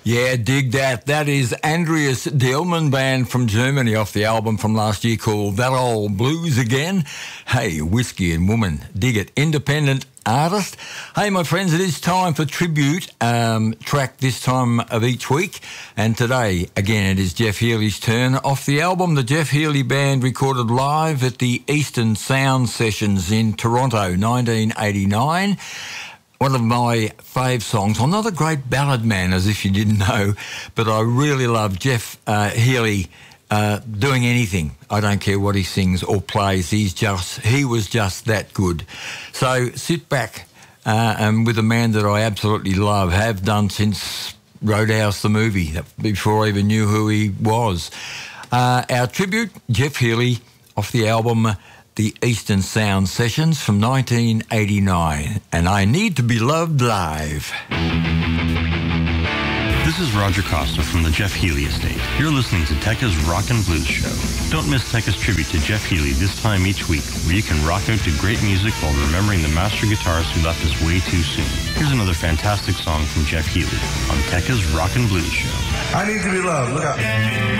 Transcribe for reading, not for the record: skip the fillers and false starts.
Yeah, dig that. That is Andreas Dielman Band from Germany off the album from last year called That Old Blues Again. Hey, Whiskey and Woman, dig it. Independent artist. Hey, my friends, it is time for tribute track this time of each week. And today, again, it is Jeff Healey's turn. Off the album, the Jeff Healey Band recorded live at the Eastern Sound Sessions in Toronto, 1989. One of my fave songs. I'm not a great ballad man, as if you didn't know, but I really love Jeff Healey doing anything. I don't care what he sings or plays. He was just that good. So sit back and with a man that I absolutely love, have done since Roadhouse the movie, before I even knew who he was. Our tribute, Jeff Healey, off the album The Eastern Sound Sessions from 1989, and I Need to Be Loved Live. This is Roger Costa from the Jeff Healey Estate. You're listening to Tekka's Rock and Blues Show. Don't miss Tekka's tribute to Jeff Healey this time each week, where you can rock out to great music while remembering the master guitarist who left us way too soon. Here's another fantastic song from Jeff Healey on Tekka's Rock and Blues Show. I need to be loved. Look out.